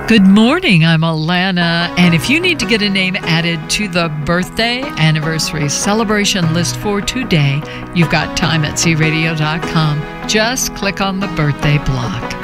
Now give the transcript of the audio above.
Good morning, I'm Alana, and if you need to get a name added to the birthday, anniversary, celebration list for today, you've got time at cradio.com. Just click on the birthday block.